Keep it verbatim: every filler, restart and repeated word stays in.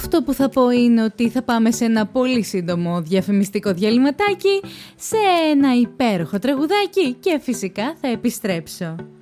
Αυτό που θα πω είναι ότι θα πάμε σε ένα πολύ σύντομο διαφημιστικό διαλυματάκι, σε ένα υπέροχο τραγουδάκι και φυσικά θα επιστρέψω.